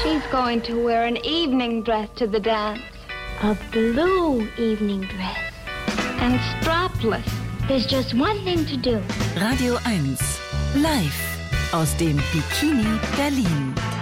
She's going to wear an evening dress to the dance. A blue evening dress. And strapless. There's just one thing to do. Radio 1 live aus dem Bikini Berlin.